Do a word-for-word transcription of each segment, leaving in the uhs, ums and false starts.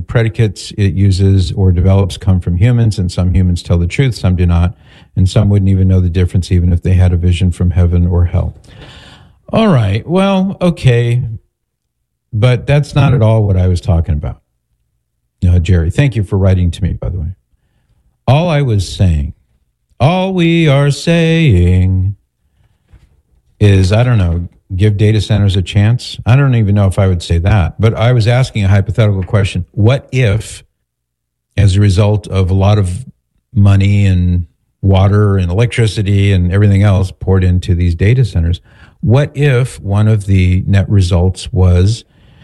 predicates it uses or develops come from humans, and some humans tell the truth, some do not, and some wouldn't even know the difference even if they had a vision from heaven or hell. All right, well, okay, but that's not at all what I was talking about. No, Jerry, thank you for writing to me, by the way. All I was saying, all we are saying is, I don't know, give data centers a chance. I don't even know if I would say that, but I was asking a hypothetical question. What if, as a result of a lot of money and water and electricity and everything else poured into these data centers, what if one of the net results was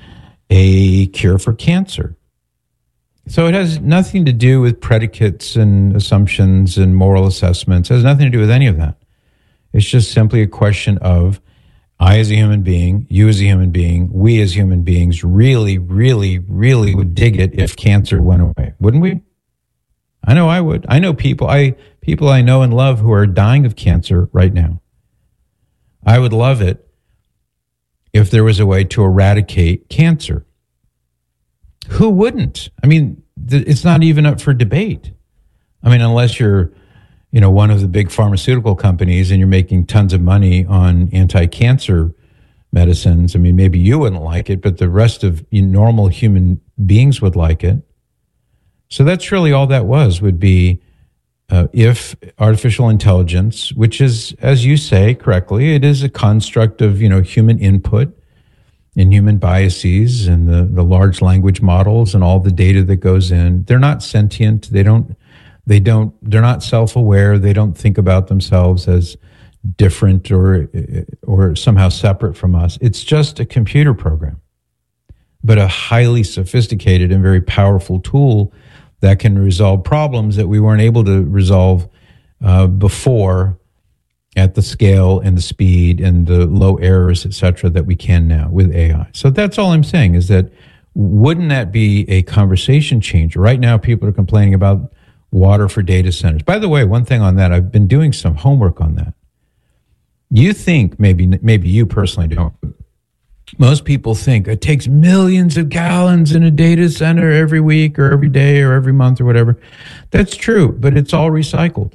a cure for cancer? So it has nothing to do with predicates and assumptions and moral assessments. It has nothing to do with any of that. It's just simply a question of I as a human being, you as a human being, we as human beings really, really, really would dig it if cancer went away. Wouldn't we? I know I would. I know people I people I know and love who are dying of cancer right now. I would love it if there was a way to eradicate cancer. Who wouldn't? I mean, th- it's not even up for debate. I mean, unless you're, you know, one of the big pharmaceutical companies and you're making tons of money on anti-cancer medicines. I mean, maybe you wouldn't like it, but the rest of you know, normal human beings would like it. So that's really all that was, would be uh, if artificial intelligence, which is, as you say correctly, it is a construct of, you know, human input and human biases and the, the large language models and all the data that goes in. They're not sentient. They don't, they don't, they're not self-aware. They don't think about themselves as different or, or somehow separate from us. It's just a computer program, but a highly sophisticated and very powerful tool that can resolve problems that we weren't able to resolve uh, before at the scale and the speed and the low errors, et cetera, that we can now with A I. So that's all I'm saying is that wouldn't that be a conversation changer? Right now, people are complaining about water for data centers. By the way, one thing on that, I've been doing some homework on that. You think, maybe maybe you personally don't, most people think it takes millions of gallons in a data center every week or every day or every month or whatever. That's true, but it's all recycled.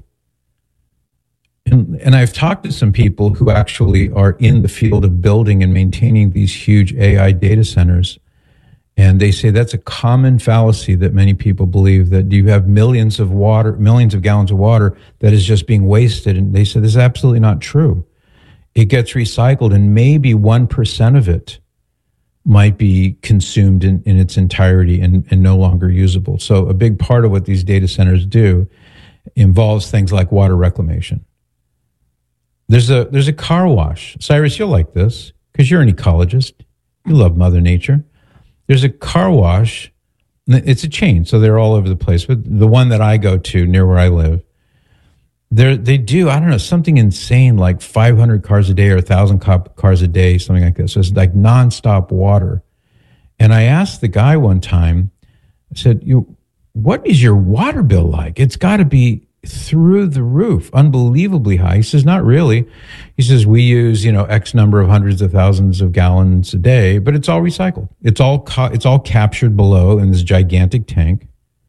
And, and I've talked to some people who actually are in the field of building and maintaining these huge A I data centers. And they say that's a common fallacy that many people believe, that you have millions of water, millions of gallons of water that is just being wasted. And they said this is absolutely not true. It gets recycled, and maybe one percent of it might be consumed in, in its entirety and, and no longer usable. So a big part of what these data centers do involves things like water reclamation. There's a there's a car wash. Cyrus, you'll like this because you're an ecologist. You love Mother Nature. There's a car wash. It's a chain, so they're all over the place. But the one that I go to near where I live, they they do, I don't know, something insane like five hundred cars a day or one thousand cars a day, something like that. So it's like nonstop water. And I asked the guy one time, I said, you, what is your water bill like? It's got to be through the roof, unbelievably high. He says, not really. He says, we use, you know, X number of hundreds of thousands of gallons a day, but it's all recycled. It's all, ca- it's all captured below in this gigantic tank,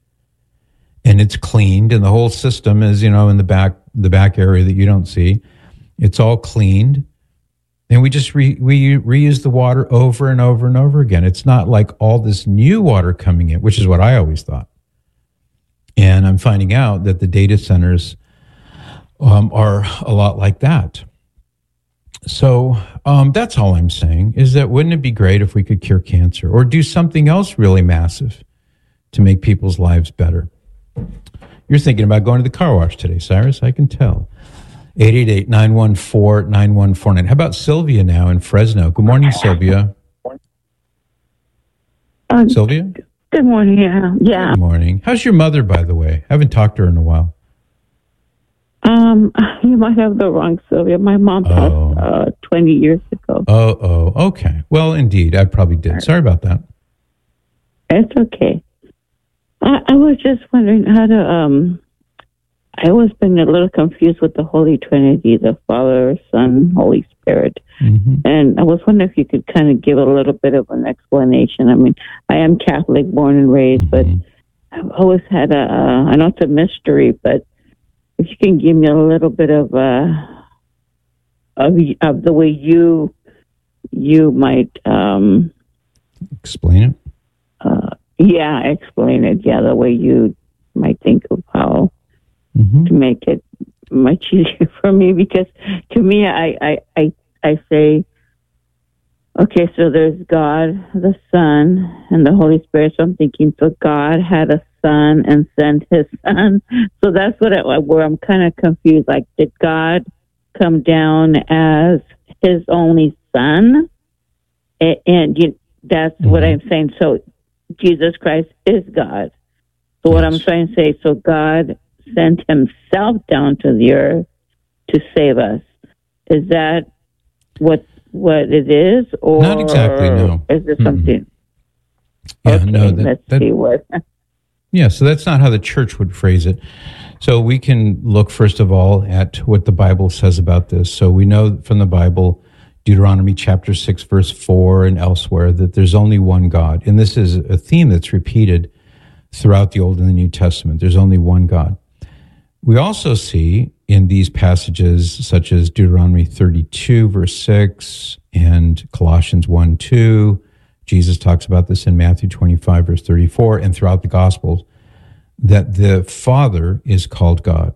and it's cleaned, and the whole system is, you know, in the back, the back area that you don't see. It's all cleaned, and we just re- we reuse the water over and over and over again. It's not like all this new water coming in, which is what I always thought. And I'm finding out that the data centers um, are a lot like that. So um, that's all I'm saying, is that wouldn't it be great if we could cure cancer or do something else really massive to make people's lives better? You're thinking about going to the car wash today, Cyrus. I can tell. eight eight eight, nine one four, nine one four nine. How about Sylvia now in Fresno? Good morning, Sylvia. Um, Sylvia? Good morning. Yeah. yeah. Good morning. How's your mother, by the way? I haven't talked to her in a while. Um, you might have the wrong Sylvia. My mom passed oh. uh, twenty years ago. Oh, oh, okay. Well, indeed, I probably did. Sorry about that. It's okay. I, I was just wondering how to, um, I always been a little confused with the Holy Trinity, the Father, Son, Holy Spirit. Mm-hmm. And I was wondering if you could kind of give a little bit of an explanation. I mean, I am Catholic, born and raised, mm-hmm. but I've always had a, uh, I know it's a mystery, but if you can give me a little bit of, uh, of, of the way you, you might, um, explain it. Uh, yeah, explain it. Yeah. The way you might think of how mm-hmm. to make it much easier for me, because to me, I, I, I, I say, okay, so there's God, the Son, and the Holy Spirit. So I'm thinking, so God had a son and sent his son. So that's what I, where I'm kind of confused. Like, did God come down as his only son? And, and you, that's mm-hmm. what I'm saying. So Jesus Christ is God. So yes. what I'm trying to say, so God sent himself down to the earth to save us. Is that what what it is, or not exactly? No, is there something? Mm-hmm. Yeah, okay, no. That, let's that, see what. yeah, so that's not how the church would phrase it. So we can look first of all at what the Bible says about this. So we know from the Bible, Deuteronomy chapter six, verse four, and elsewhere, that there's only one God, and this is a theme that's repeated throughout the Old and the New Testament. There's only one God. We also see in these passages, such as Deuteronomy thirty-two, verse six, and Colossians one, two, Jesus talks about this in Matthew twenty-five, verse thirty-four, and throughout the Gospels, that the Father is called God.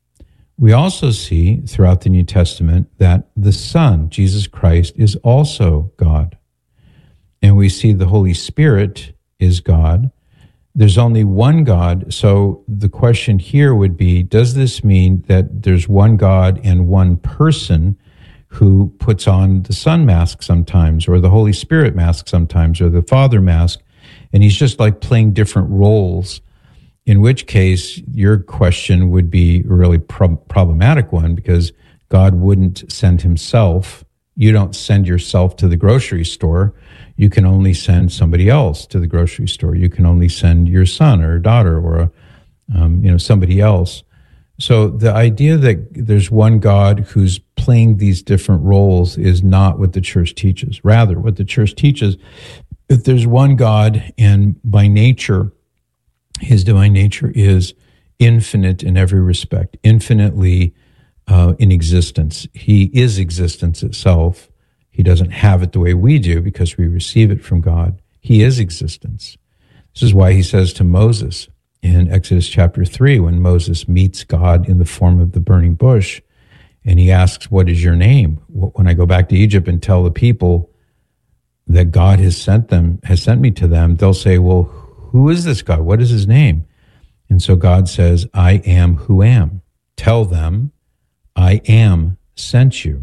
We also see throughout the New Testament that the Son, Jesus Christ, is also God. And we see the Holy Spirit is God. There's only one God, so the question here would be, does this mean that there's one God and one person who puts on the Son mask sometimes, or the Holy Spirit mask sometimes, or the Father mask, and he's just like playing different roles, in which case your question would be a really pro- problematic one, because God wouldn't send himself. You don't send yourself to the grocery store. You can only send somebody else to the grocery store. You can only send your son or daughter or a, um, you know, somebody else. So the idea that there's one God who's playing these different roles is not what the church teaches. Rather, what the church teaches, that there's one God, and by nature, his divine nature is infinite in every respect, infinitely uh, in existence. He is existence itself. He doesn't have it the way we do because we receive it from God. He is existence. This is why he says to Moses in Exodus chapter three, when Moses meets God in the form of the burning bush, and he asks, what is your name? When I go back to Egypt and tell the people that God has sent them, has sent me to them, they'll say, well, who is this God? What is his name? And so God says, I am who am. Tell them, I am sent you.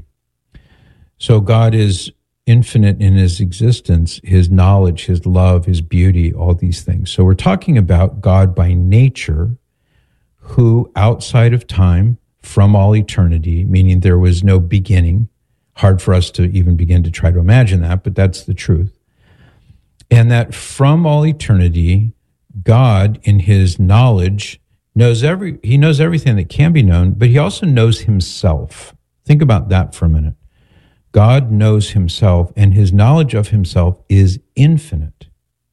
So God is infinite in his existence, his knowledge, his love, his beauty, all these things. So we're talking about God by nature, who outside of time, from all eternity, meaning there was no beginning. Hard for us to even begin to try to imagine that, but that's the truth. And that from all eternity, God in his knowledge knows every, he knows everything that can be known, but he also knows himself. Think about that for a minute. God knows himself, and his knowledge of himself is infinite.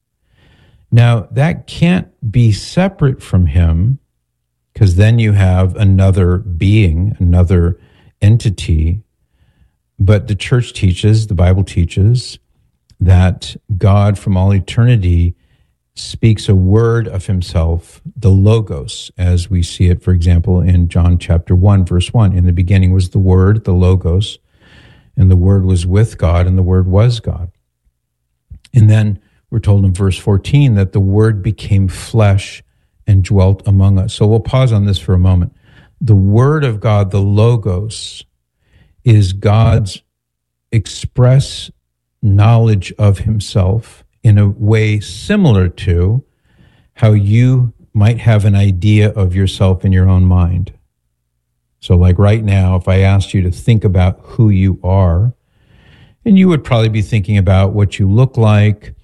Now, that can't be separate from him, because then you have another being, another entity. But the church teaches, the Bible teaches, that God from all eternity speaks a word of himself, the Logos, as we see it, for example, in John chapter one, verse one. In the beginning was the Word, the Logos, and the Word was with God, and the Word was God. And then we're told in verse fourteen that the Word became flesh and dwelt among us. So we'll pause on this for a moment. The Word of God, the Logos, is God's express knowledge of himself in a way similar to how you might have an idea of yourself in your own mind. So like right now, if I asked you to think about who you are, and you would probably be thinking about what you look like,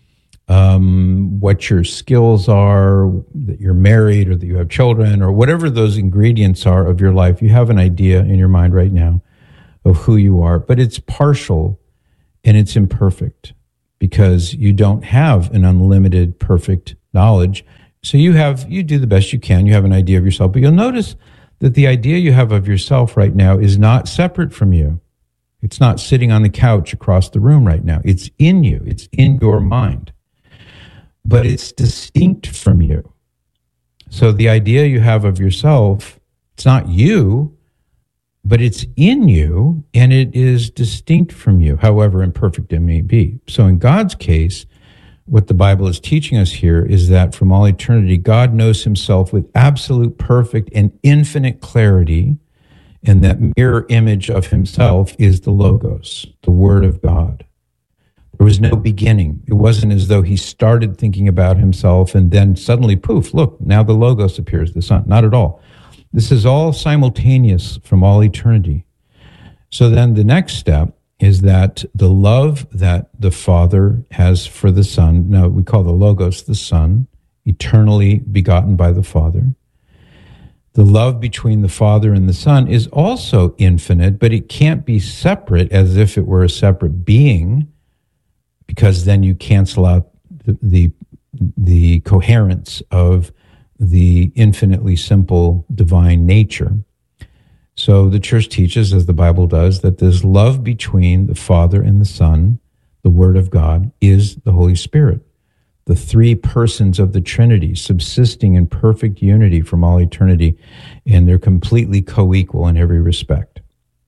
um, what your skills are, that you're married or that you have children or whatever those ingredients are of your life. You have an idea in your mind right now of who you are, but it's partial and it's imperfect because you don't have an unlimited perfect knowledge. So you have, you do the best you can. You have an idea of yourself, but you'll notice that the idea you have of yourself right now is not separate from you. It's not sitting on the couch across the room right now. It's in you. It's in your mind, but it's distinct from you. So the idea you have of yourself, it's not you, but it's in you and it is distinct from you, however imperfect it may be. So in God's case, what the Bible is teaching us here is that from all eternity, God knows himself with absolute, perfect, and infinite clarity, and that mirror image of himself is the Logos, the Word of God. There was no beginning. It wasn't as though he started thinking about himself and then suddenly, poof, look, now the Logos appears, the Son. Not at all. This is all simultaneous from all eternity. So then the next step is that the love that the Father has for the Son, now we call the Logos the Son, eternally begotten by the Father. The love between the Father and the Son is also infinite, but it can't be separate as if it were a separate being, because then you cancel out the, the, the coherence of the infinitely simple divine nature. So the church teaches, as the Bible does, that this love between the Father and the Son, the Word of God, is the Holy Spirit, the three persons of the Trinity, subsisting in perfect unity from all eternity, and they're completely co-equal in every respect.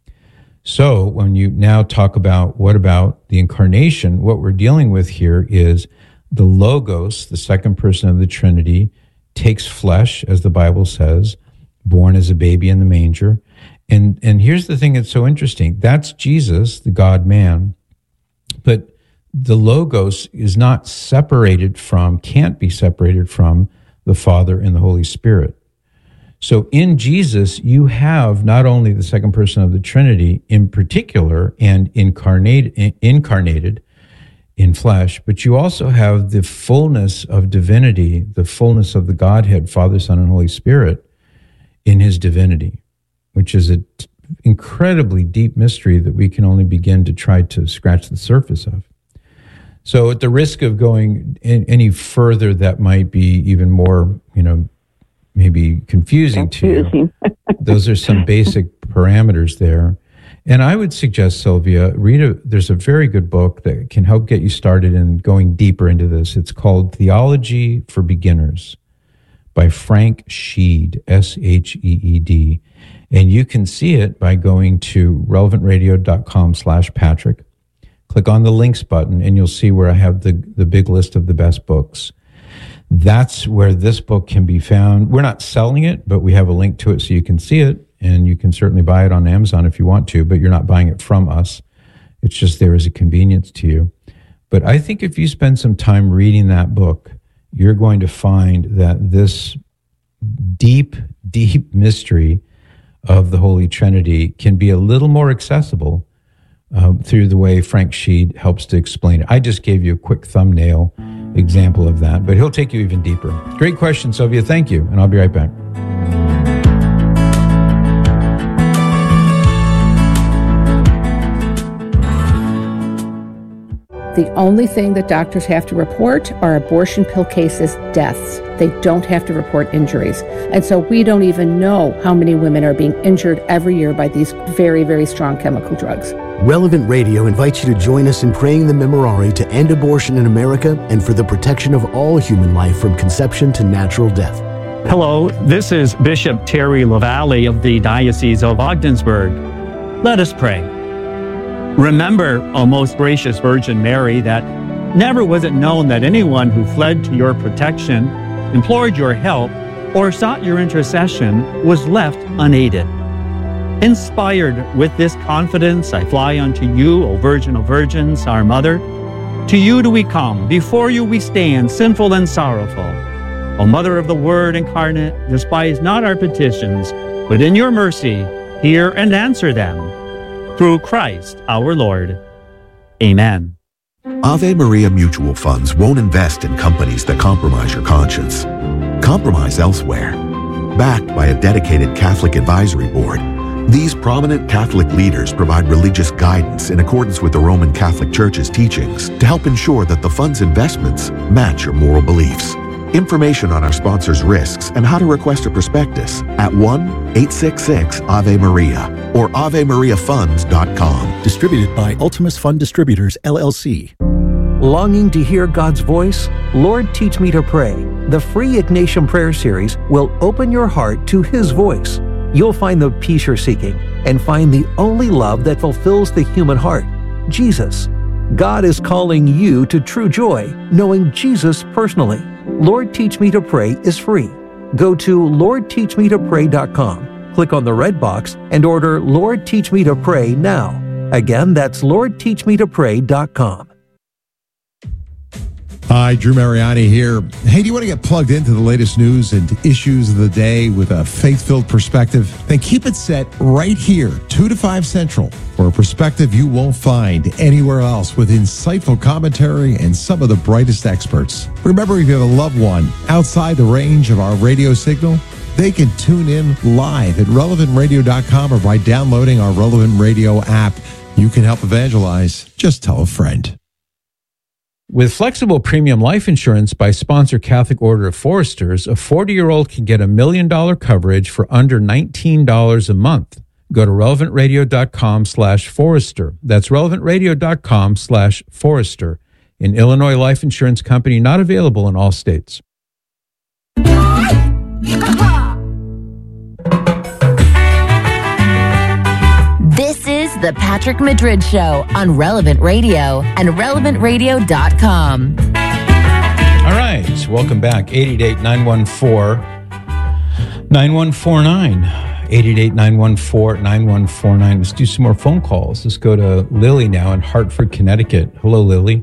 So when you now talk about what about the incarnation, what we're dealing with here is the Logos, the second person of the Trinity, takes flesh, as the Bible says, born as a baby in the manger. And and here's the thing that's so interesting. That's Jesus, the God-man. But the Logos is not separated from, can't be separated from the Father and the Holy Spirit. So in Jesus, you have not only the second person of the Trinity in particular and incarnate, incarnated in flesh, but you also have the fullness of divinity, the fullness of the Godhead, Father, Son, and Holy Spirit in his divinity, which is an incredibly deep mystery that we can only begin to try to scratch the surface of. So at the risk of going in, any further that might be even more, you know, maybe confusing, confusing. to you, those are some basic parameters there. And I would suggest, Sylvia, read a, there's a very good book that can help get you started in going deeper into this. It's called Theology for Beginners by Frank Sheed, S H E E D. And you can see it by going to relevantradio.com slash Patrick. Click on the links button and you'll see where I have the, the big list of the best books. That's where this book can be found. We're not selling it, but we have a link to it so you can see it, and you can certainly buy it on Amazon if you want to, but you're not buying it from us. It's just there as a convenience to you. But I think if you spend some time reading that book, you're going to find that this deep, deep mystery of the Holy Trinity can be a little more accessible um, through the way Frank Sheed helps to explain it. I just gave you a quick thumbnail example of that, but he'll take you even deeper. Great question, Sylvia. Thank you, and I'll be right back. The only thing that doctors have to report are abortion pill cases, deaths. They don't have to report injuries. And so we don't even know how many women are being injured every year by these very, very strong chemical drugs. Relevant Radio invites you to join us in praying the Memorare to end abortion in America and for the protection of all human life from conception to natural death. Hello, this is Bishop Terry LaValle of the Diocese of Ogdensburg. Let us pray. Remember, O most gracious Virgin Mary, that never was it known that anyone who fled to your protection, implored your help, or sought your intercession was left unaided. Inspired with this confidence, I fly unto you, O Virgin of Virgins, our Mother. To you do we come, before you we stand, sinful and sorrowful. O Mother of the Word incarnate, despise not our petitions, but in your mercy hear and answer them. Through Christ our Lord. Amen. Ave Maria Mutual Funds won't invest in companies that compromise your conscience. Compromise elsewhere. Backed by a dedicated Catholic advisory board, these prominent Catholic leaders provide religious guidance in accordance with the Roman Catholic Church's teachings to help ensure that the fund's investments match your moral beliefs. Information on our sponsors' risks and how to request a prospectus at one eight six six Ave Maria or ave maria funds dot com. Distributed by Ultimus Fund Distributors, L L C. Longing to hear God's voice? Lord, Teach Me to Pray. The free Ignatian Prayer Series will open your heart to His voice. You'll find the peace you're seeking and find the only love that fulfills the human heart, Jesus. God is calling you to true joy, knowing Jesus personally. Lord, Teach Me to Pray is free. Go to lord teach me to pray dot com, click on the red box, and order Lord, Teach Me to Pray now. Again, that's lord teach me to pray dot com. Hi, Drew Mariani here. Hey, do you want to get plugged into the latest news and issues of the day with a faith-filled perspective? Then keep it set right here, two to five Central, for a perspective you won't find anywhere else with insightful commentary and some of the brightest experts. Remember, if you have a loved one outside the range of our radio signal, they can tune in live at relevant radio dot com or by downloading our Relevant Radio app. You can help evangelize. Just tell a friend. With flexible premium life insurance by sponsor Catholic Order of Foresters, a forty-year-old can get a million dollar coverage for under nineteen dollars a month. Go to relevant radio dot com slash forester. That's relevant radio dot com slash forester. An Illinois life insurance company not available in all states. This is the Patrick Madrid Show on Relevant Radio and relevant radio dot com. All right, welcome back. eight eight eight, nine one four, nine one four nine. eight eight eight, nine one four, nine one four nine. Let's do some more phone calls. Let's go to Lily now in Hartford, Connecticut. Hello, Lily.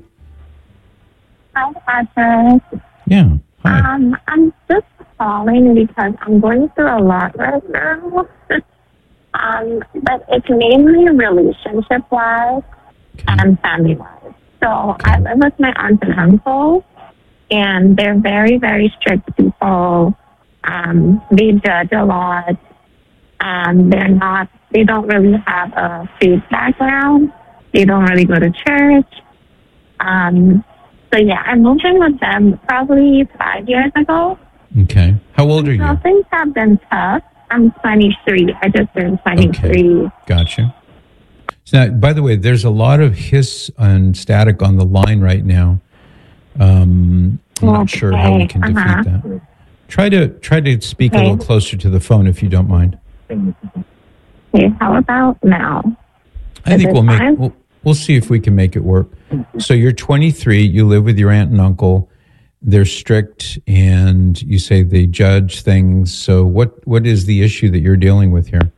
Hi, Patrick. Yeah, hi. Um, I'm just calling because I'm going through a lot right now. Um, but it's mainly relationship-wise okay. and family-wise. So okay. I live with my aunt and uncle, and they're very, very strict people. Um, they judge a lot. Um, they're not, they don't really have a faith background. They don't really go to church. Um, so yeah, I moved in with them probably five years ago. Okay. How old are you? So things have been tough. I'm twenty-three. I just turned twenty-three. Okay. Gotcha. So now, by the way, there's a lot of hiss and static on the line right now. Um, I'm okay. not sure how we can defeat uh-huh. that. Try to try to speak okay. a little closer to the phone if you don't mind. Okay. How about now? I Is think we'll make we'll, we'll see if we can make it work. So you're twenty-three. You live with your aunt and uncle. They're strict, and you say they judge things. So what, what is the issue that you're dealing with here?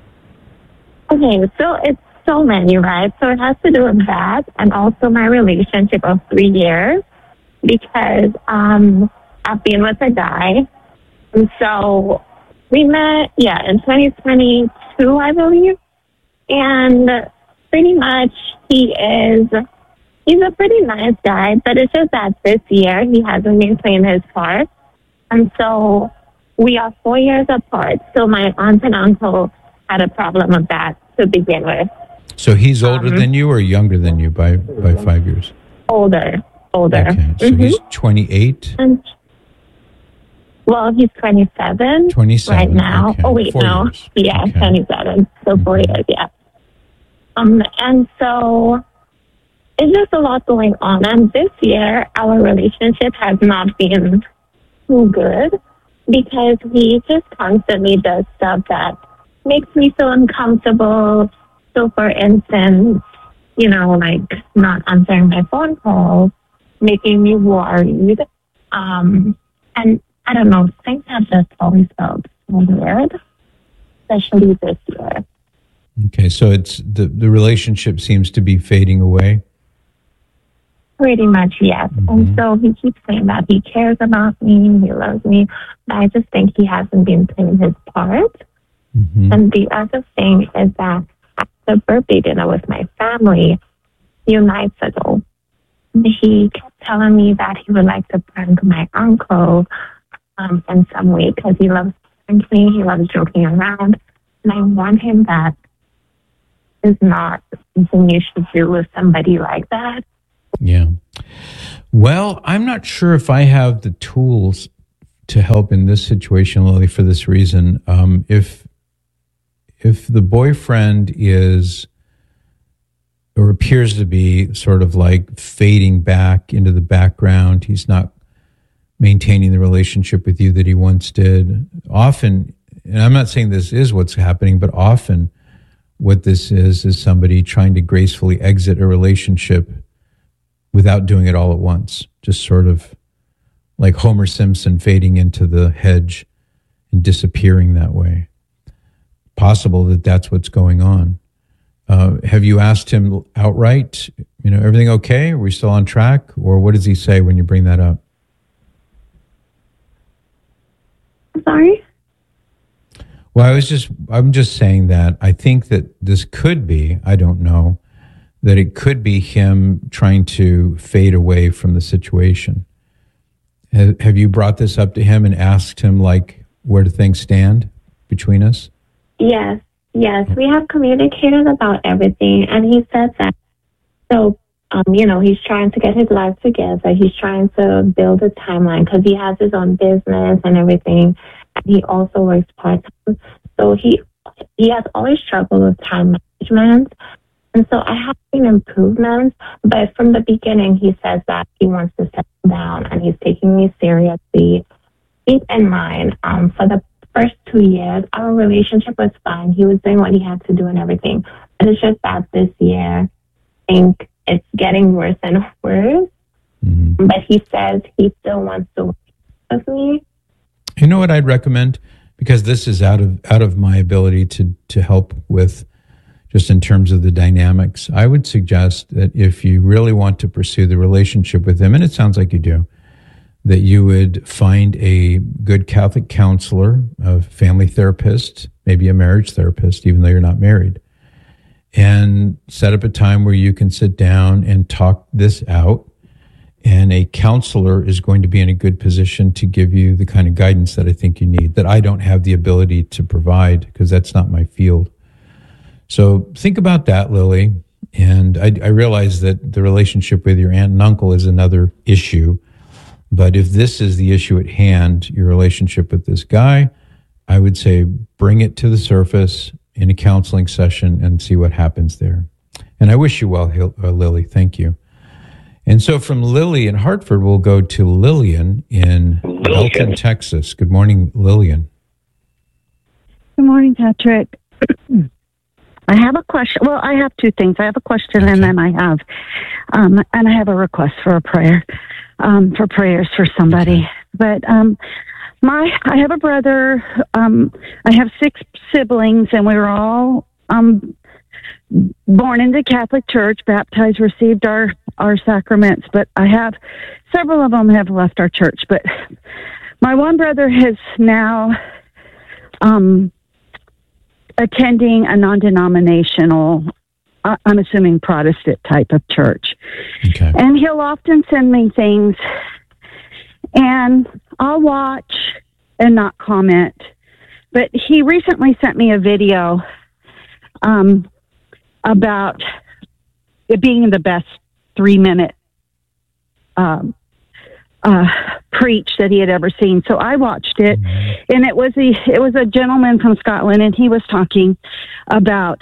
Okay, so it's so many, right? So it has to do with that and also my relationship of three years because um, I've been with a guy. And so we met, yeah, in twenty twenty-two, I believe. And pretty much he is... He's a pretty nice guy, but it's just that this year he hasn't been playing his part. And so we are four years apart. So my aunt and uncle had a problem with that to begin with. So he's older um, than you or younger than you by, by five years? Older. Older. Okay. So mm-hmm. he's twenty-eight? And, well, he's twenty-seven. twenty-seven. Right now. Okay. Oh, wait, four no. Years. Yeah, okay. twenty-seven. So mm-hmm. four years, yeah. Um, and so... It's just a lot going on. And this year, our relationship has not been too good because he just constantly does stuff that makes me so uncomfortable. So, for instance, you know, like not answering my phone calls, making me worried. Um, and I don't know, things have just always felt so weird, especially this year. Okay, so it's the, the relationship seems to be fading away. Pretty much, yes. Mm-hmm. And so he keeps saying that he cares about me, he loves me, but I just think he hasn't been playing his part. Mm-hmm. And the other thing is that at the birthday dinner with my family a few nights ago, he kept telling me that he would like to prank my uncle um, in some way because he loves pranking, he loves joking around. And I warned him that is not something you should do with somebody like that. Yeah. Well, I'm not sure if I have the tools to help in this situation, Lily, for this reason. Um, if if the boyfriend is or appears to be sort of like fading back into the background, he's not maintaining the relationship with you that he once did. Often, and I'm not saying this is what's happening, but often what this is is somebody trying to gracefully exit a relationship without doing it all at once, just sort of like Homer Simpson fading into the hedge and disappearing that way. Possible that that's what's going on. Uh, have you asked him outright, you know, everything okay? Are we still on track? Or what does he say when you bring that up? I'm sorry? Well, I was just, I'm just saying that I think that this could be, I don't know, that it could be him trying to fade away from the situation. Have, have you brought this up to him and asked him, like, where do things stand between us? Yes, yes. We have communicated about everything, and he said that. So, um, you know, he's trying to get his life together. He's trying to build a timeline because he has his own business and everything. And he also works part-time. So he he has always struggled with time management. And so I have seen improvements, but from the beginning, he says that he wants to settle down and he's taking me seriously. Keep in mind, um, for the first two years, our relationship was fine. He was doing what he had to do and everything. But it's just that this year, I think it's getting worse and worse. Mm-hmm. But he says he still wants to work with me. You know what I'd recommend? Because this is out of out of my ability to to help with, just in terms of the dynamics. I would suggest that if you really want to pursue the relationship with him, and it sounds like you do, that you would find a good Catholic counselor, a family therapist, maybe a marriage therapist, even though you're not married, and set up a time where you can sit down and talk this out. And a counselor is going to be in a good position to give you the kind of guidance that I think you need, that I don't have the ability to provide because that's not my field. So think about that, Lily. And I, I realize that the relationship with your aunt and uncle is another issue. But if this is the issue at hand, your relationship with this guy, I would say bring it to the surface in a counseling session and see what happens there. And I wish you well, uh, Lily. Thank you. And so from Lily in Hartford, we'll go to Lillian in Belton, Texas. Good morning, Lillian. Good morning, Patrick. I have a question. Well, I have two things. I have a question, okay. and then I have, um, and I have a request for a prayer, um, for prayers for somebody. Okay. But um, my, I have a brother. Um, I have six siblings, and we were all um, born into Catholic Church, baptized, received our our sacraments. But I have several of them have left our church. But my one brother has now. Um, attending a non-denominational, uh, I'm assuming Protestant type of church. Okay. And he'll often send me things, and I'll watch and not comment. But he recently sent me a video um, about it being the best three-minute um Uh, preach that he had ever seen. So I watched it, mm-hmm. and it was a it was a gentleman from Scotland, and he was talking about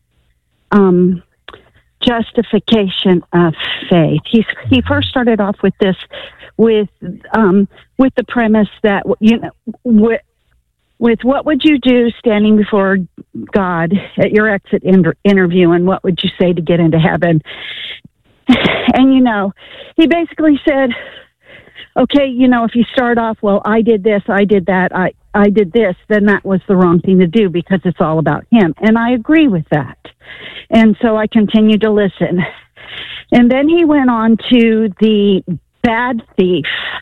um, justification of faith. He mm-hmm. he first started off with this with um, with the premise that you know with, with what would you do standing before God at your exit inter- interview, and what would you say to get into heaven? And you know, he basically said, okay, you know, if you start off, well, I did this, I did that, I, I did this, then that was the wrong thing to do because it's all about him. And I agree with that. And so I continued to listen. And then he went on to the bad thief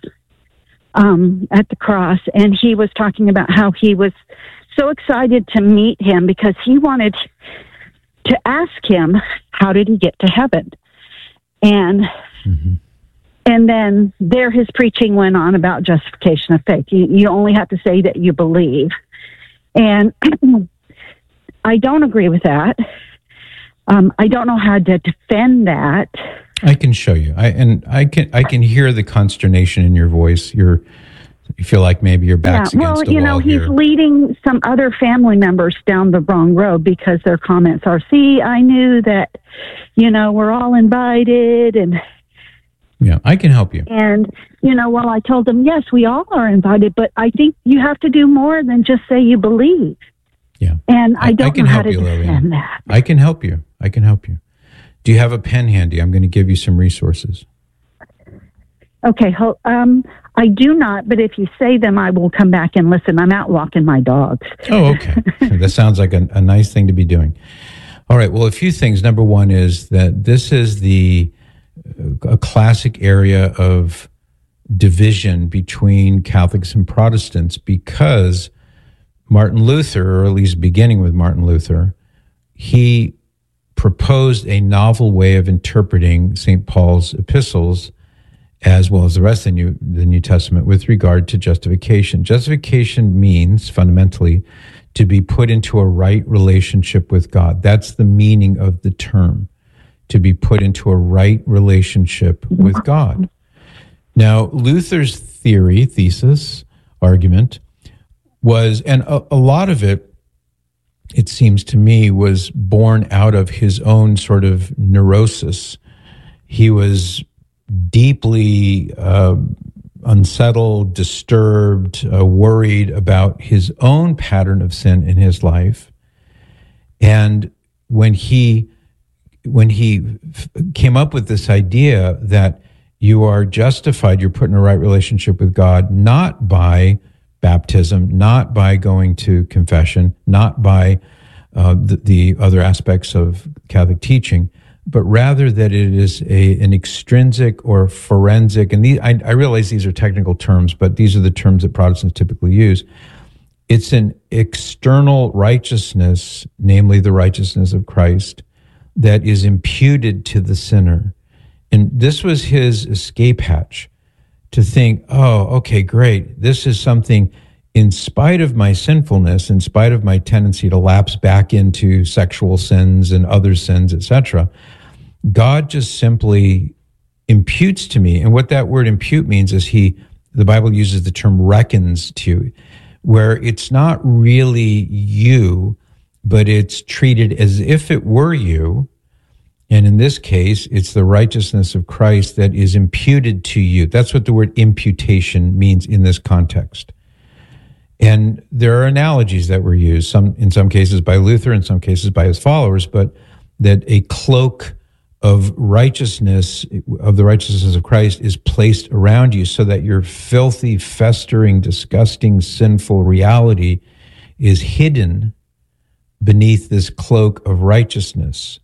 um, at the cross, and he was talking about how he was so excited to meet him because he wanted to ask him, how did he get to heaven? And Mm-hmm. And then there his preaching went on about justification of faith. You, you only have to say that you believe. And I don't agree with that. Um, I don't know how to defend that. I can show you. I and I can I can hear the consternation in your voice. You're you feel like maybe your back's yeah, well, against a you know, wall he's here. leading some other family members down the wrong road because their comments are, "See, I knew that, you know, we're all invited," and yeah, I can help you. And you know, well, I told them, yes, we all are invited, but I think you have to do more than just say you believe. Yeah, and I, I don't I can know help how to you, defend Lillian. that. I can help you. I can help you. Do you have a pen handy? I'm going to give you some resources. Okay, ho- um, I do not, but if you say them, I will come back and listen. I'm out walking my dogs. Oh, okay. That sounds like a, a nice thing to be doing. All right, well, a few things. Number one is that this is the a classic area of division between Catholics and Protestants because Martin Luther, or at least beginning with Martin Luther, he proposed a novel way of interpreting Saint Paul's epistles as well as the rest of the New, the New Testament with regard to justification. Justification means, fundamentally, to be put into a right relationship with God. That's the meaning of the term, to be put into a right relationship with God. Now, Luther's theory, thesis, argument was, and a, a lot of it, it seems to me, was born out of his own sort of neurosis. He was deeply uh, unsettled, disturbed, uh, worried about his own pattern of sin in his life. And when he when he f- came up with this idea that you are justified, you're put in a right relationship with God, not by baptism, not by going to confession, not by uh, the, the other aspects of Catholic teaching, but rather that it is a an extrinsic or forensic, and these, I, I realize these are technical terms, but these are the terms that Protestants typically use. It's an external righteousness, namely the righteousness of Christ, that is imputed to the sinner. And this was his escape hatch, to think, oh, okay, great. This is something, in spite of my sinfulness, in spite of my tendency to lapse back into sexual sins and other sins, et cetera, God just simply imputes to me. And what that word impute means is he, the Bible uses the term reckons to, where it's not really you, but it's treated as if it were you. And in this case, it's the righteousness of Christ that is imputed to you. That's what the word imputation means in this context. And there are analogies that were used, some in some cases by Luther, in some cases by his followers, but that a cloak of righteousness, of the righteousness of Christ, is placed around you so that your filthy, festering, disgusting, sinful reality is hidden beneath this cloak of righteousness.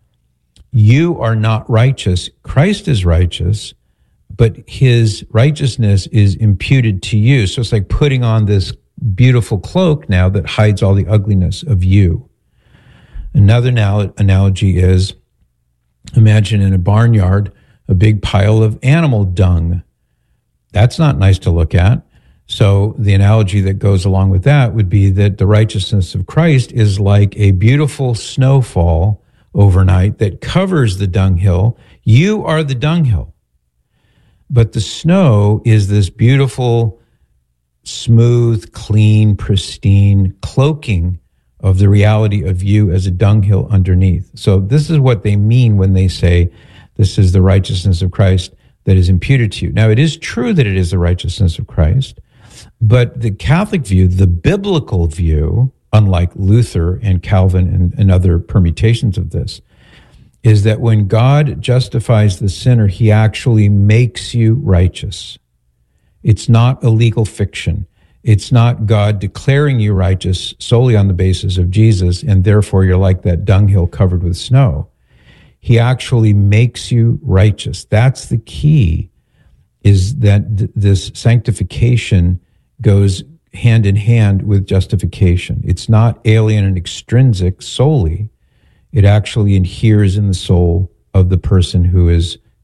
You are not righteous. Christ is righteous, but his righteousness is imputed to you. So it's like putting on this beautiful cloak now that hides all the ugliness of you. Another anal- analogy is, imagine in a barnyard a big pile of animal dung. That's not nice to look at. So the analogy that goes along with that would be that the righteousness of Christ is like a beautiful snowfall overnight that covers the dunghill. You are the dunghill. But the snow is this beautiful, smooth, clean, pristine cloaking of the reality of you as a dunghill underneath. So this is what they mean when they say this is the righteousness of Christ that is imputed to you. Now, it is true that it is the righteousness of Christ, but the Catholic view, the biblical view, unlike Luther and Calvin and, and other permutations of this, is that when God justifies the sinner, he actually makes you righteous. It's not a legal fiction. It's not God declaring you righteous solely on the basis of Jesus, and therefore you're like that dunghill covered with snow. He actually makes you righteous. That's the key, is that th- this sanctification goes hand in hand with justification. It's not alien and extrinsic solely. It actually inheres in the soul of the person who is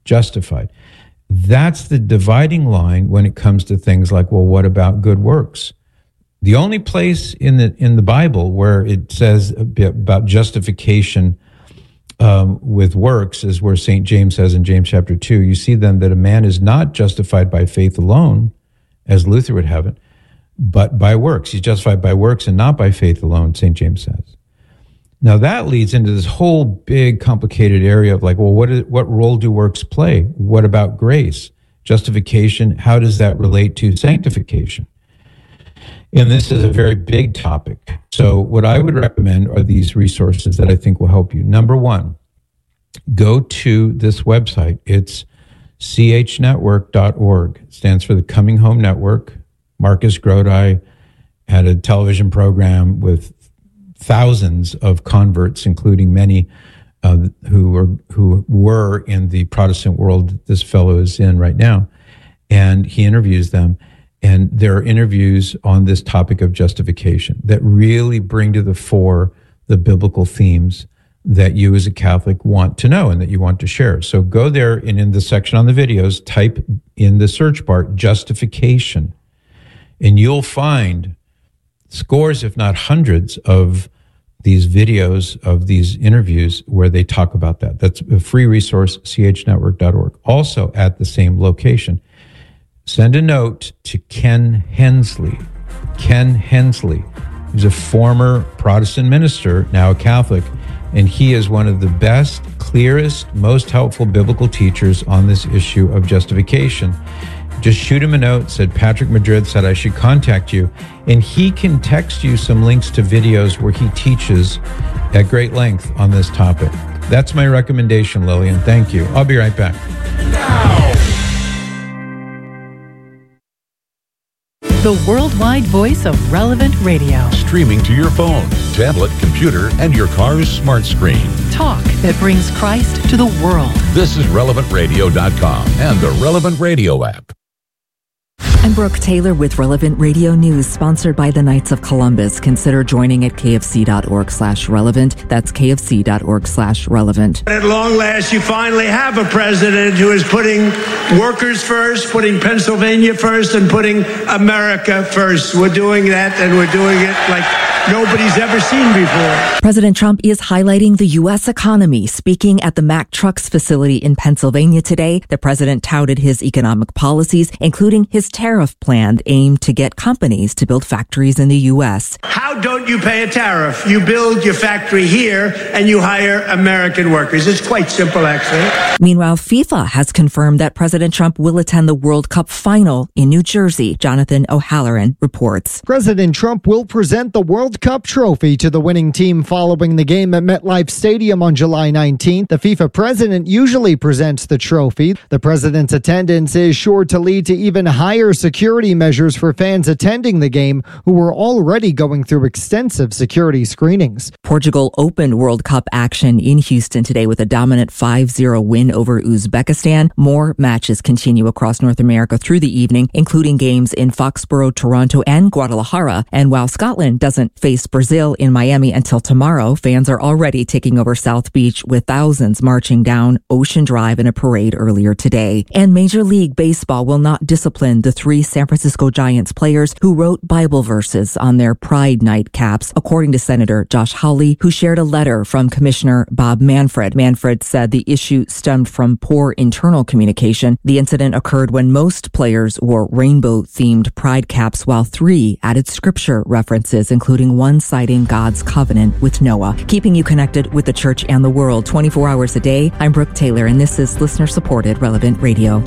justified. That's the dividing line when it comes to things like, well, what about good works? The only place in the in the Bible where it says a bit about justification um, with works is where Saint James says in James chapter two, you see then that a man is not justified by faith alone, as Luther would have it, but by works. He's justified by works and not by faith alone, Saint James says. Now that leads into this whole big complicated area of like, well, what is, what role do works play? What about grace? Justification, how does that relate to sanctification? And this is a very big topic. So what I would recommend are these resources that I think will help you. Number one, go to this website. It's c h network dot org. It stands for the Coming Home Network. Marcus Grodi had a television program with thousands of converts, including many uh, who were who were in the Protestant world that this fellow is in right now. And he interviews them. And there are interviews on this topic of justification that really bring to the fore the biblical themes that you as a Catholic want to know and that you want to share. So go there and in the section on the videos, type in the search bar, justification, and you'll find scores, if not hundreds, of these videos of these interviews where they talk about that. That's a free resource, c h network dot org. Also at the same location. Send a note to Ken Hensley. Ken Hensley, who's a former Protestant minister, now a Catholic, and he is one of the best, clearest, most helpful biblical teachers on this issue of justification. Just shoot him a note, said Patrick Madrid said I should contact you, and he can text you some links to videos where he teaches at great length on this topic. That's my recommendation, Lillian. Thank you. I'll be right back. The worldwide voice of Relevant Radio. Streaming to your phone, tablet, computer, and your car's smart screen. Talk that brings Christ to the world. This is relevant radio dot com and the Relevant Radio app. I'm Brooke Taylor with Relevant Radio News, sponsored by the Knights of Columbus. Consider joining at kfc.org slash relevant. That's kfc.org slash relevant. At long last, you finally have a president who is putting workers first, putting Pennsylvania first, and putting America first. We're doing that, and we're doing it like nobody's ever seen before. President Trump is highlighting the U S economy. Speaking at the Mack Trucks facility in Pennsylvania today, the president touted his economic policies, including his tariff plan aimed to get companies to build factories in the U S. How don't you pay a tariff? You build your factory here and you hire American workers. It's quite simple, actually. Meanwhile, FIFA has confirmed that President Trump will attend the World Cup final in New Jersey. Jonathan O'Halloran reports. President Trump will present the World Cup trophy to the winning team following the game at MetLife Stadium on July nineteenth. The FIFA president usually presents the trophy. The president's attendance is sure to lead to even higher security measures for fans attending the game who were already going through extensive security screenings. Portugal opened World Cup action in Houston today with a dominant five zero win over Uzbekistan. More matches continue across North America through the evening, including games in Foxborough, Toronto, and Guadalajara. And while Scotland doesn't face Brazil in Miami until tomorrow, fans are already taking over South Beach with thousands marching down Ocean Drive in a parade earlier today. And Major League Baseball will not discipline the three San Francisco Giants players who wrote Bible verses on their Pride Night caps, according to Senator Josh Hawley, who shared a letter from Commissioner Bob Manfred. Manfred said the issue stemmed from poor internal communication. The incident occurred when most players wore rainbow-themed Pride caps, while three added scripture references, including one citing God's covenant with Noah. Keeping you connected with the church and the world twenty-four hours a day, I'm Brooke Taylor, and this is listener-supported Relevant Radio.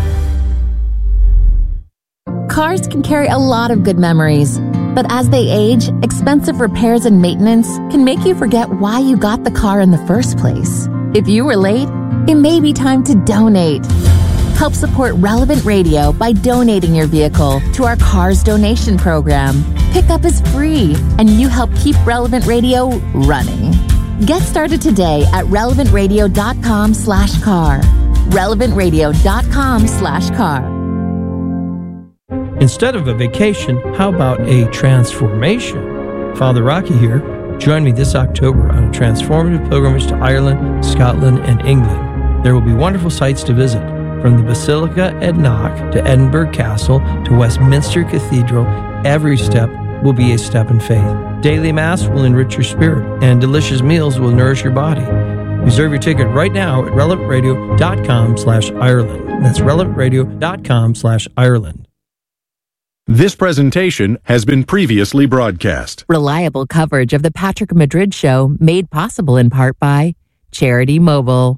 Cars can carry a lot of good memories, but as they age, expensive repairs and maintenance can make you forget why you got the car in the first place. If you were late, it may be time to donate. Help support Relevant Radio by donating your vehicle to our Cars Donation Program. Pickup is free, and you help keep Relevant Radio running. Get started today at relevant radio dot com slash car. relevant radio dot com slash car. Instead of a vacation, how about a transformation? Father Rocky here. Join me this October on a transformative pilgrimage to Ireland, Scotland, and England. There will be wonderful sights to visit, from the Basilica at Knock to Edinburgh Castle to Westminster Cathedral. Every step will be a step in faith. Daily Mass will enrich your spirit, and delicious meals will nourish your body. Reserve your ticket right now at relevant radio dot com slash Ireland. That's relevant radio dot com slash Ireland. This presentation has been previously broadcast. Reliable coverage of the Patrick Madrid Show made possible in part by Charity Mobile.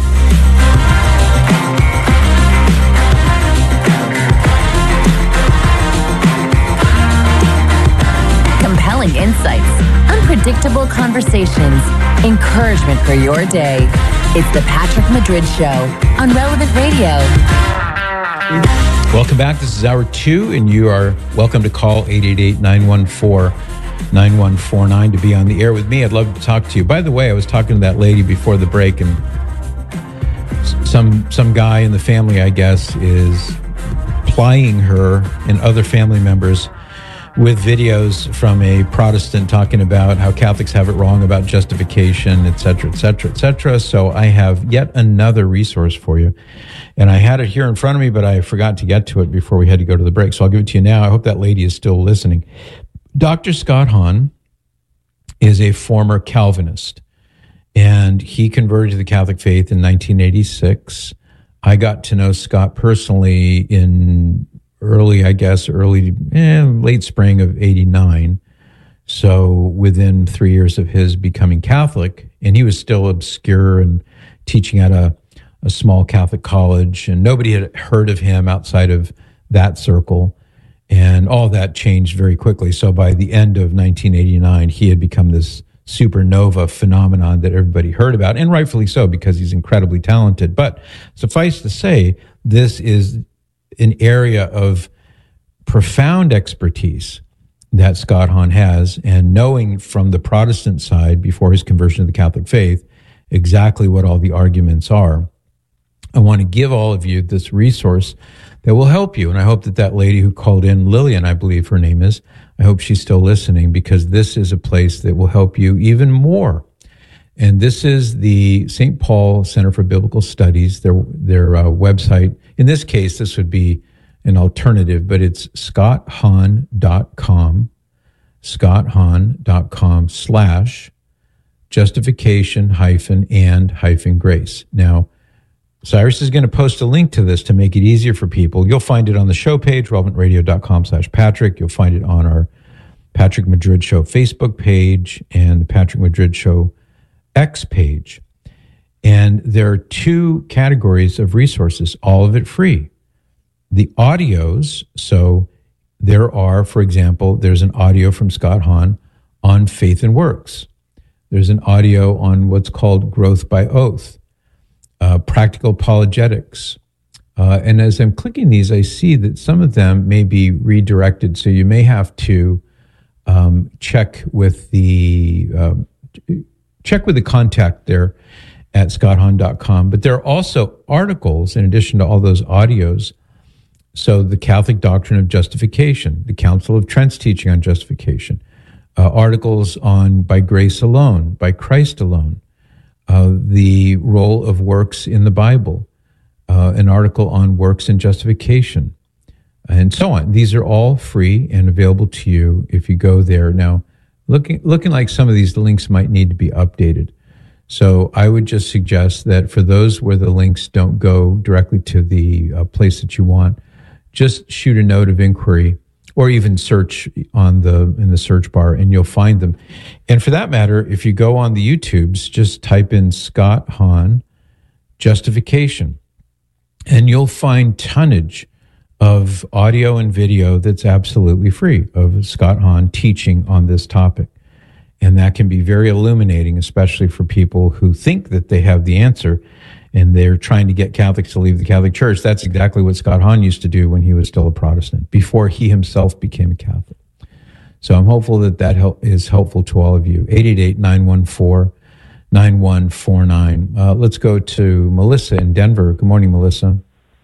Compelling insights, unpredictable conversations, encouragement for your day. It's the Patrick Madrid Show on Relevant Radio. Welcome back. This is hour two, and you are welcome to call eight eight eight, nine one four, nine one four nine to be on the air with me. I'd love to talk to you. By the way, I was talking to that lady before the break, and some some guy in the family, I guess, is plying her and other family members with videos from a Protestant talking about how Catholics have it wrong about justification, et cetera, et cetera, et cetera. So I have yet another resource for you. And I had it here in front of me, but I forgot to get to it before we had to go to the break. So I'll give it to you now. I hope that lady is still listening. Doctor Scott Hahn is a former Calvinist, and he converted to the Catholic faith in nineteen eighty-six. I got to know Scott personally in early, I guess, early, eh, late spring of eighty-nine. So within three years of his becoming Catholic, and he was still obscure and teaching at a, a small Catholic college, and nobody had heard of him outside of that circle. And all that changed very quickly. So by the end of nineteen eighty-nine, he had become this supernova phenomenon that everybody heard about, and rightfully so, because he's incredibly talented. But suffice to say, this is an area of profound expertise that Scott Hahn has, and knowing from the Protestant side before his conversion to the Catholic faith exactly what all the arguments are. I want to give all of you this resource that will help you. And I hope that that lady who called in, Lillian, I believe her name is, I hope she's still listening, because this is a place that will help you even more. And this is the Saint Paul Center for Biblical Studies, their their uh, website. In this case, this would be an alternative, but it's scott hahn dot com, scott hahn dot com slash justification hyphen and hyphen grace. Now, Cyrus is going to post a link to this to make it easier for people. You'll find it on the show page, relevant radio dot com slash Patrick. You'll find it on our Patrick Madrid Show Facebook page and the Patrick Madrid Show X page. And there are two categories of resources, all of it free. The audios, so there are, for example, there's an audio from Scott Hahn on faith and works. There's an audio on what's called growth by oath, uh, practical apologetics. Uh, and as I'm clicking these, I see that some of them may be redirected, so you may have to um, check with the uh, check with the contact there at scott hahn dot com. But there are also articles in addition to all those audios. So the Catholic Doctrine of Justification, the Council of Trent's teaching on justification, uh, articles on by grace alone, by Christ alone, uh, the role of works in the Bible, uh, an article on works and justification, and so on. These are all free and available to you if you go there. Now, looking looking like some of these links might need to be updated. So I would just suggest that for those where the links don't go directly to the uh, place that you want, just shoot a note of inquiry or even search on the in the search bar and you'll find them. And for that matter, if you go on the YouTubes, just type in Scott Hahn justification and you'll find tonnage of audio and video that's absolutely free of Scott Hahn teaching on this topic. And that can be very illuminating, especially for people who think that they have the answer and they're trying to get Catholics to leave the Catholic Church. That's exactly what Scott Hahn used to do when he was still a Protestant, before he himself became a Catholic. So I'm hopeful that that help is helpful to all of you. eight eight eight, nine one four, nine one four nine. Uh, let's go to Melissa in Denver. Good morning, Melissa.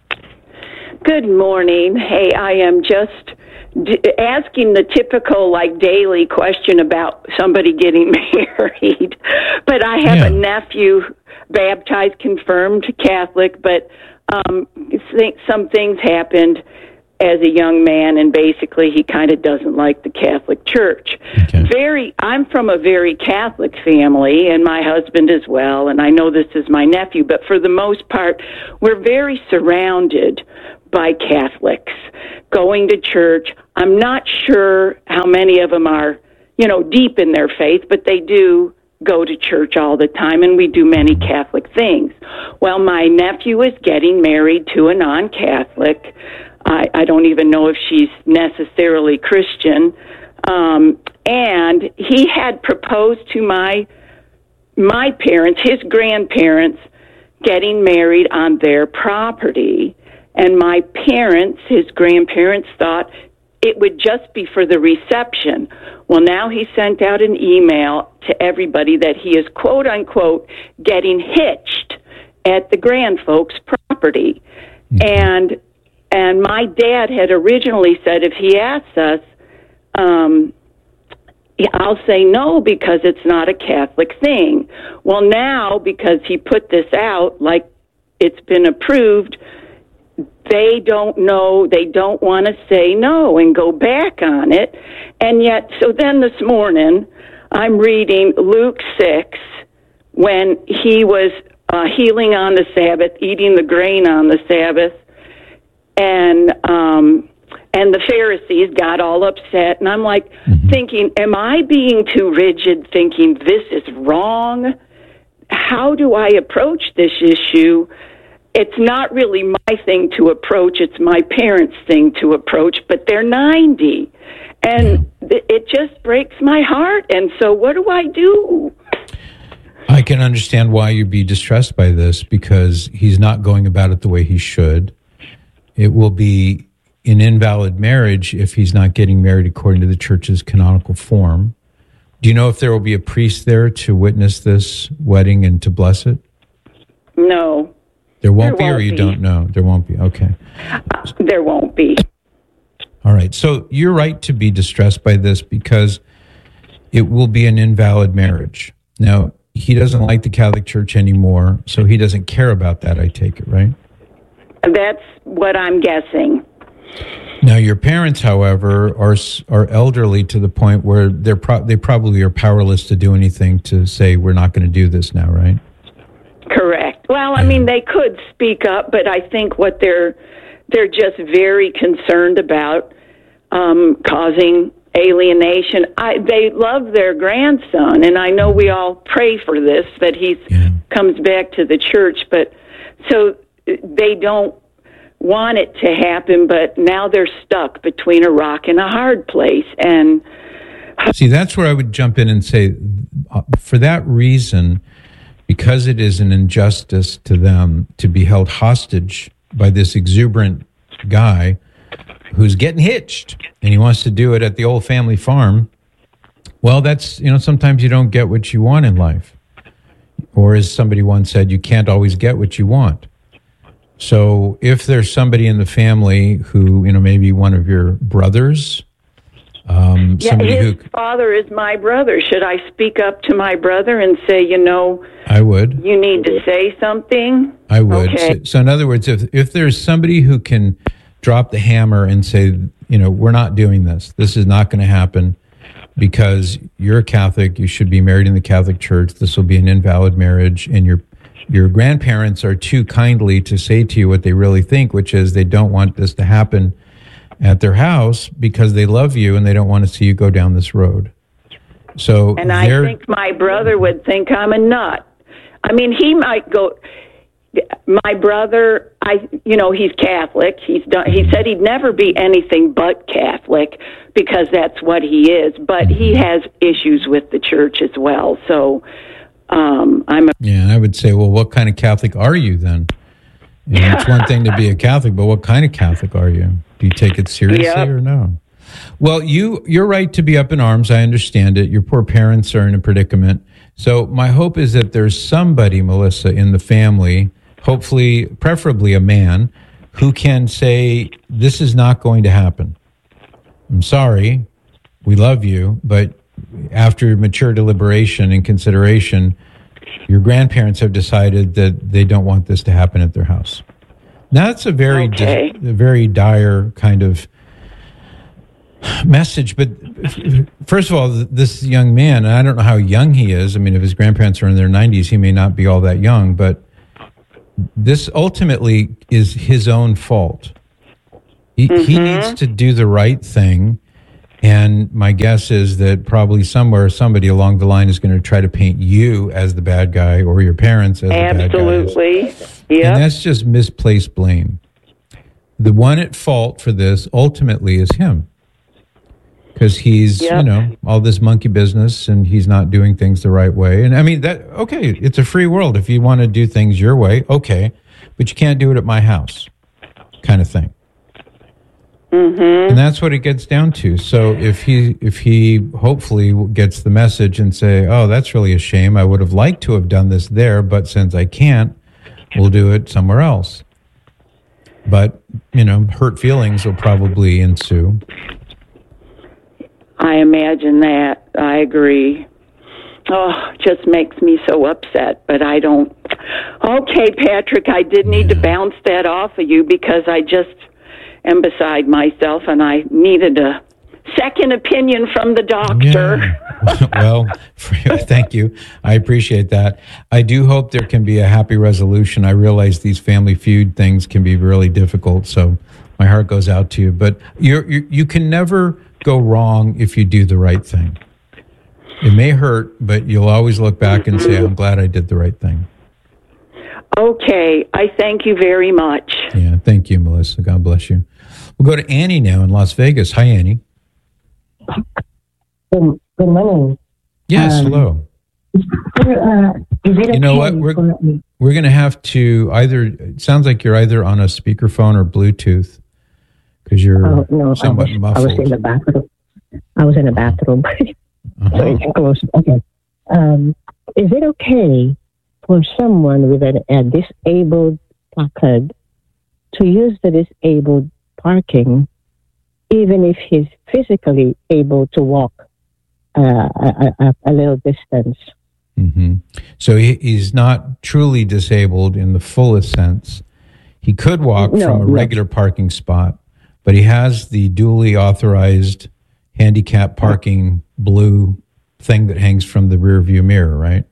Good morning. Hey, I am just d- asking the typical, like, daily question about somebody getting married. But I have yeah. a nephew baptized, confirmed Catholic, but um, some things happened as a young man, and basically he kind of doesn't like the Catholic Church. Okay. Very, I'm from a very Catholic family, and my husband as well, and I know this is my nephew, but for the most part, we're very surrounded by Catholics going to church. I'm not sure how many of them are, you know, deep in their faith, but they do go to church all the time, and we do many Catholic things. Well, my nephew is getting married to a non-Catholic. I, I don't even know if she's necessarily Christian. Um, and he had proposed to my my parents, his grandparents, getting married on their property. And my parents, his grandparents, thought it would just be for the reception. Well, now he sent out an email to everybody that he is, quote unquote, getting hitched at the grand folks' property. Mm-hmm. And and my dad had originally said if he asks us, um, I'll say no because it's not a Catholic thing. Well, now because he put this out, like it's been approved, they don't know, they don't want to say no and go back on it. And yet, so then this morning, I'm reading Luke six, when he was uh, healing on the Sabbath, eating the grain on the Sabbath, and um, and the Pharisees got all upset. And I'm like mm-hmm. thinking, am I being too rigid, thinking this is wrong? How do I approach this issue? It's not really my thing to approach. It's my parents' thing to approach, but they're ninety. And th- it just breaks my heart. And so what do I do? I can understand why you'd be distressed by this, because he's not going about it the way he should. It will be an invalid marriage if he's not getting married according to the church's canonical form. Do you know if there will be a priest there to witness this wedding and to bless it? No. There won't there be, won't or you be. don't know? There won't be. Okay. Uh, there won't be. All right. So you're right to be distressed by this because it will be an invalid marriage. Now, he doesn't like the Catholic Church anymore, so he doesn't care about that, I take it, right? That's what I'm guessing. Now, your parents, however, are are elderly to the point where they're pro- they probably are powerless to do anything to say, we're not going to do this now, right? Correct. Well, I mean, they could speak up, but I think what they're they're just very concerned about um, causing alienation. I, they love their grandson, and I know we all pray for this, that he yeah. comes back to the church, but so they don't want it to happen, but now they're stuck between a rock and a hard place. And see, that's where I would jump in and say, uh, for that reason, because it is an injustice to them to be held hostage by this exuberant guy who's getting hitched and he wants to do it at the old family farm. Well, that's, you know, sometimes you don't get what you want in life. Or as somebody once said, you can't always get what you want. So if there's somebody in the family who, you know, maybe one of your brothers, um, yeah, somebody his who father is my brother. Should I speak up to my brother and say, you know, I would. You need to say something? I would. Okay. So, so in other words, if if there's somebody who can drop the hammer and say, you know, we're not doing this. This is not going to happen because you're a Catholic. You should be married in the Catholic Church. This will be an invalid marriage, and your your grandparents are too kindly to say to you what they really think, which is they don't want this to happen at their house because they love you and they don't want to see you go down this road. So, and I think my brother would think I'm a nut. I mean, he might go. My brother, I, you know, he's Catholic. He's done. He said he'd never be anything but Catholic because that's what he is. But he has issues with the church as well. So, um, I'm. A- yeah, I would say, well, what kind of Catholic are you then? You know, it's one thing to be a Catholic, but what kind of Catholic are you? Do you take it seriously yep. or no? Well, you, you're right to be up in arms. I understand it. Your poor parents are in a predicament. So my hope is that there's somebody, Melissa, in the family, hopefully, preferably a man, who can say, this is not going to happen. I'm sorry. We love you. But after mature deliberation and consideration, your grandparents have decided that they don't want this to happen at their house. Now, that's a very, okay. di- a very dire kind of message. But first of all, this young man, and I don't know how young he is. I mean, if his grandparents are in their nineties, he may not be all that young. But this ultimately is his own fault. He, mm-hmm. he needs to do the right thing. And my guess is that probably somewhere somebody along the line is going to try to paint you as the bad guy or your parents as Absolutely. the bad guys. Absolutely. And that's just misplaced blame. The one at fault for this ultimately is him. Because he's, yep. you know, all this monkey business and he's not doing things the right way. And I mean, that okay, it's a free world. If you want to do things your way, okay. But you can't do it at my house kind of thing. Mm-hmm. And that's what it gets down to. So if he if he hopefully gets the message and say, oh, that's really a shame. I would have liked to have done this there, but since I can't, we'll do it somewhere else. But, you know, hurt feelings will probably ensue. I imagine that. I agree. Oh, it just makes me so upset, but I don't. Okay, Patrick, I did need yeah. to bounce that off of you because I just am beside myself, and I needed a second opinion from the doctor. Yeah. Well, thank you. I appreciate that. I do hope there can be a happy resolution. I realize these family feud things can be really difficult, so my heart goes out to you. But you're, you you can never go wrong if you do the right thing. It may hurt, but you'll always look back and say, I'm glad I did the right thing. Okay. I thank you very much. Yeah, thank you, Melissa. God bless you. We'll go to Annie now in Las Vegas. Hi, Annie. Good, good morning. Yes, um, hello. Uh, is it you know okay what? We're, for, we're going to have to either, it sounds like you're either on a speakerphone or Bluetooth because you're oh, no, somewhat I was, muffled. I was in the bathroom. I was in the bathroom. Uh-huh. So it's close. Okay. Um, is it okay for someone with an, a disabled placard to use the disabled parking even if he's physically able to walk uh, a, a, a little distance? Mm-hmm. So he, he's not truly disabled in the fullest sense. He could walk no, from a no. regular parking spot, but he has the duly authorized handicap parking blue thing that hangs from the rear view mirror, right?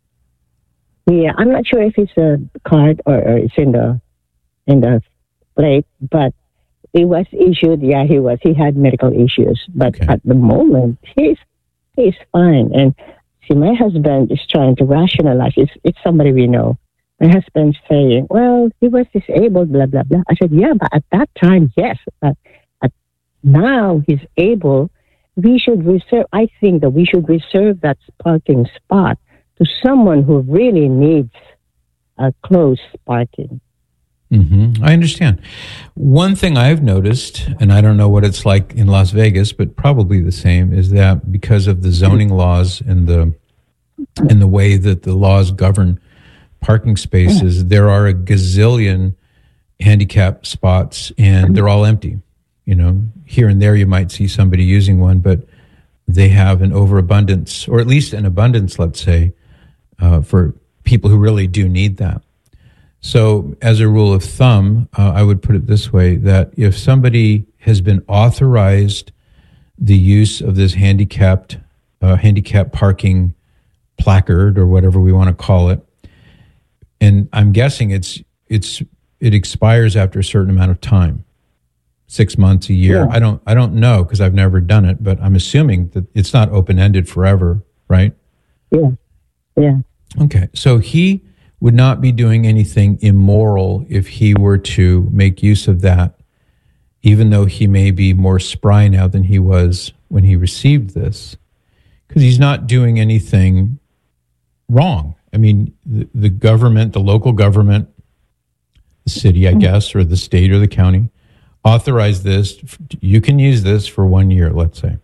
Yeah, I'm not sure if it's a card or, or it's in the in the plate, but it was issued. Yeah, he was. He had medical issues, but okay. at the moment he's he's fine. And see, my husband is trying to rationalize. It's it's somebody we know. My husband's saying, "Well, he was disabled, blah blah blah." I said, "Yeah, but at that time, yes. But at now he's able. We should reserve. I think that we should reserve that parking spot to someone who really needs a close parking." Mm-hmm. I understand. One thing I've noticed, and I don't know what it's like in Las Vegas, but probably the same, is that because of the zoning laws and the and the way that the laws govern parking spaces, there are a gazillion handicap spots, and they're all empty. You know, here and there you might see somebody using one, but they have an overabundance, or at least an abundance, let's say, uh, for people who really do need that. So as a rule of thumb, uh, I would put it this way, that if somebody has been authorized the use of this handicapped, uh, handicap parking placard or whatever we want to call it, and I'm guessing it's it's it expires after a certain amount of time. Six months, a year. Yeah. I don't. I don't know because I've never done it, but I'm assuming that it's not open-ended forever, right? Yeah. Yeah. Okay. So he would not be doing anything immoral if he were to make use of that, even though he may be more spry now than he was when he received this, because he's not doing anything wrong. I mean, the, the government, the local government, the city, I guess, or the state or the county, authorize this. You can use this for one year, let's say.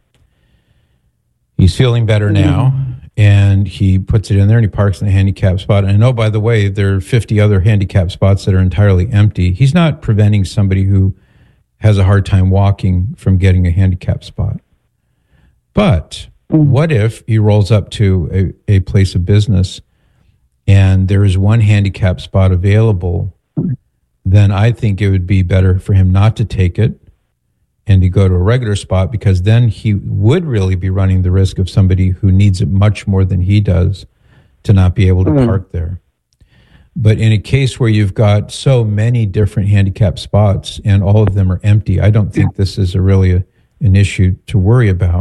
He's feeling better now, and he puts it in there and he parks in a handicap spot. And oh, by the way, there are fifty other handicap spots that are entirely empty. He's not preventing somebody who has a hard time walking from getting a handicap spot. But what if he rolls up to a, a place of business and there is one handicap spot available, then I think it would be better for him not to take it and to go to a regular spot, because then he would really be running the risk of somebody who needs it much more than he does to not be able to mm. park there. But in a case where you've got so many different handicap spots and all of them are empty, I don't think this is a really a, an issue to worry about.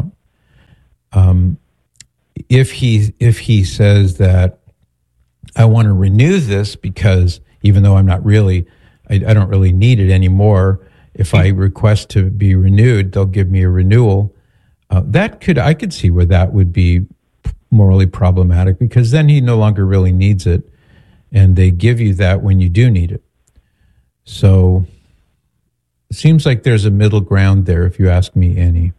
Um, if he if he says that I want to renew this because even though I'm not really, I, I don't really need it anymore, if I request to be renewed, they'll give me a renewal. Uh, that could I could see where that would be morally problematic, because then he no longer really needs it. And they give you that when you do need it. So it seems like there's a middle ground there, if you ask me, Annie.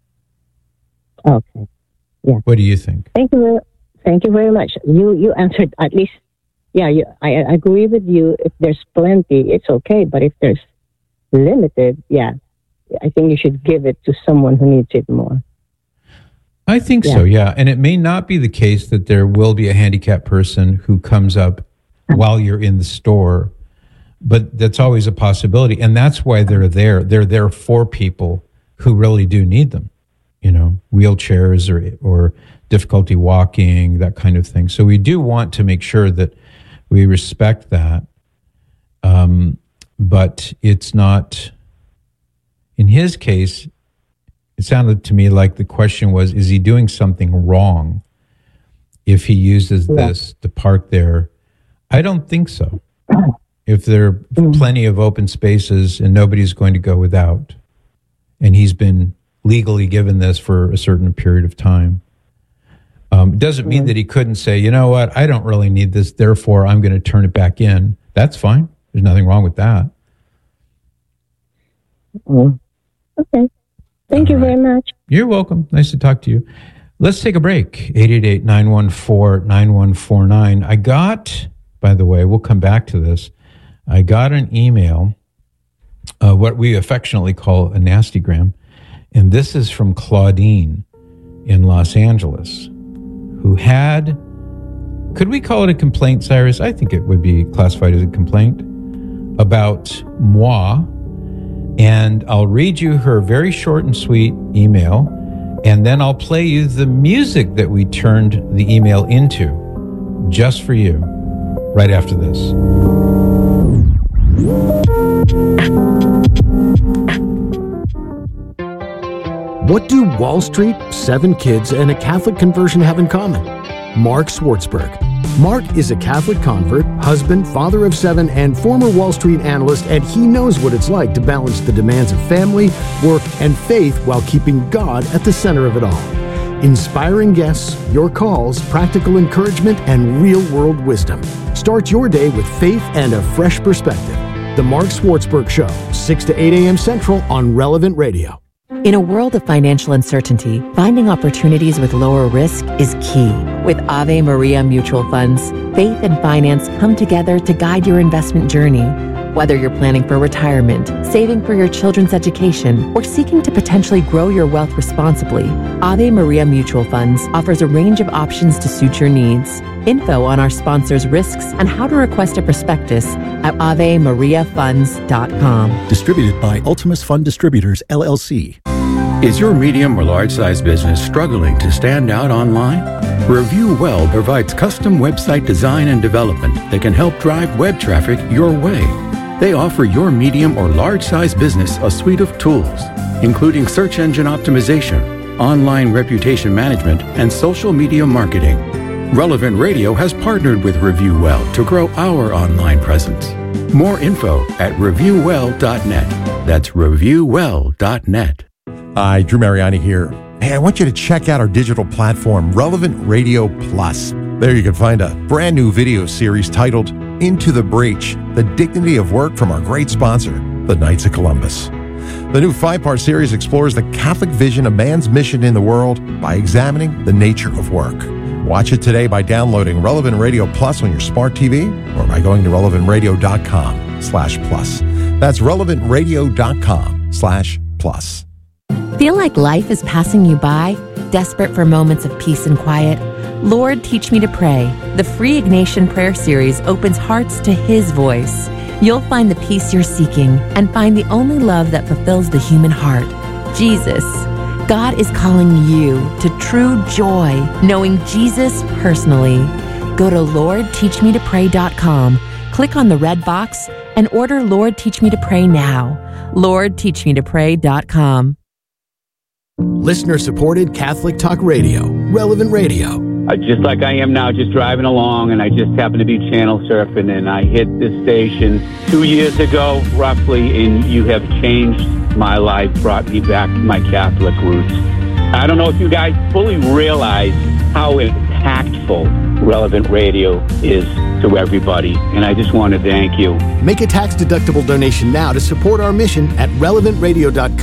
Okay. Yeah. What do you think? Thank you. Thank you very much. You you answered at least. Yeah, you, I, I agree with you. If there's plenty, it's okay. But if there's limited, yeah, I think you should give it to someone who needs it more. I think yeah. so, yeah. And it may not be the case that there will be a handicapped person who comes up while you're in the store, but that's always a possibility. And that's why they're there. They're there for people who really do need them, you know, wheelchairs or or difficulty walking, that kind of thing. So we do want to make sure that we respect that. Um, but it's not, in his case, it sounded to me like the question was, is he doing something wrong if he uses yeah. this to park there? I don't think so. If there are mm. plenty of open spaces and nobody's going to go without, and he's been legally given this for a certain period of time, um, it doesn't mm. mean that he couldn't say, you know what, I don't really need this, therefore I'm going to turn it back in. That's fine. There's nothing wrong with that. Mm. Okay. Thank All you right. very much. You're welcome. Nice to talk to you. Let's take a break. eight eight eight, nine one four, nine one four nine. I got, by the way, we'll come back to this. I got an email, uh, what we affectionately call a nastygram, and this is from Claudine in Los Angeles, who had, could we call it a complaint, Cyrus? I think it would be classified as a complaint about moi. And I'll read you her very short and sweet email, and then I'll play you the music that we turned the email into, just for you, right after this. What do Wall Street, seven kids, and a Catholic conversion have in common? Mark Swartzberg. Mark is a Catholic convert, husband, father of seven, and former Wall Street analyst, and he knows what it's like to balance the demands of family, work, and faith while keeping God at the center of it all. Inspiring guests, your calls, practical encouragement, and real-world wisdom. Start your day with faith and a fresh perspective. The Mark Swartzberg Show, six to eight a.m. Central on Relevant Radio. In a world of financial uncertainty, finding opportunities with lower risk is key. With Ave Maria Mutual Funds, faith and finance come together to guide your investment journey. Whether you're planning for retirement, saving for your children's education, or seeking to potentially grow your wealth responsibly, Ave Maria Mutual Funds offers a range of options to suit your needs. Info on our sponsors' risks and how to request a prospectus at ave maria funds dot com. Distributed by Ultimus Fund Distributors, L L C. Is your medium or large size business struggling to stand out online? Review Well provides custom website design and development that can help drive web traffic your way. They offer your medium or large size business a suite of tools, including search engine optimization, online reputation management, and social media marketing. Relevant Radio has partnered with Review Well to grow our online presence. More info at review well dot net. That's review well dot net. Hi, Drew Mariani here. Hey, I want you to check out our digital platform, Relevant Radio Plus. There you can find a brand new video series titled Into the Breach, The Dignity of Work from our great sponsor, the Knights of Columbus. The new five-part series explores the Catholic vision of man's mission in the world by examining the nature of work. Watch it today by downloading Relevant Radio Plus on your smart T V or by going to relevant radio dot com slash plus. That's relevant radio dot com slash plus. Feel like life is passing you by? Desperate for moments of peace and quiet? Lord, Teach Me to Pray. The free Ignatian Prayer Series opens hearts to His voice. You'll find the peace you're seeking and find the only love that fulfills the human heart, Jesus. God is calling you to true joy, knowing Jesus personally. Go to Lord Teach Me to Pray dot com, click on the red box, and order Lord Teach Me to Pray now. Lord Teach Me to Pray dot com. Listener-supported Catholic Talk Radio, Relevant Radio. Uh, just like I am now, just driving along, and I just happened to be channel surfing, and I hit this station two years ago, roughly, and you have changed my life, brought me back to my Catholic roots. I don't know if you guys fully realize how impactful Relevant Radio is to everybody, and I just want to thank you. Make a tax-deductible donation now to support our mission at relevant radio dot com.